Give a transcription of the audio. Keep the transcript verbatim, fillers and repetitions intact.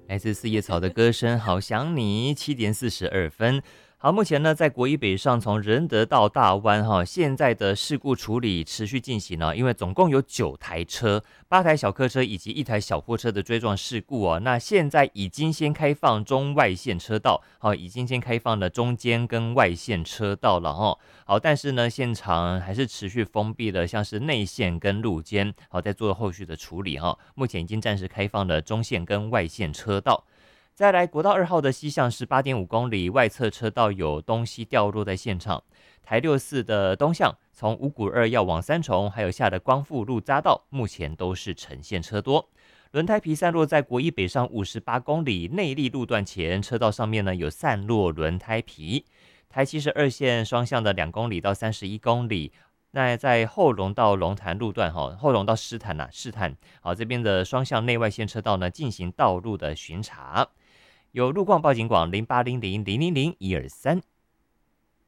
来自四叶草的歌声，好想你，七点四十二分。好，目前呢，在国一北上从仁德到大湾哈，现在的事故处理持续进行呢，因为总共有九台车，八台小客车以及一台小货车的追撞事故哦。那现在已经先开放中外线车道，好，已经先开放了中间跟外线车道了哈。好，但是呢，现场还是持续封闭了，像是内线跟路肩，好，在做后续的处理哈。目前已经暂时开放了中线跟外线车道。再来，国道二号的西向是八点五公里，外侧车道有东西掉落在现场。台六四的东向，从五股二要往三重，还有下的光复路匝道，目前都是呈现车多。轮胎皮散落在国一北上五十八公里内力路段前，车道上面呢有散落轮胎皮。台七十二线双向的两公里到三十一公里。那在后龙到龙潭路段哈，后龙到狮潭呐、啊，狮潭好这边的双向内外线车道呢进行道路的巡查。有路况报警广零八零零零零零一二三。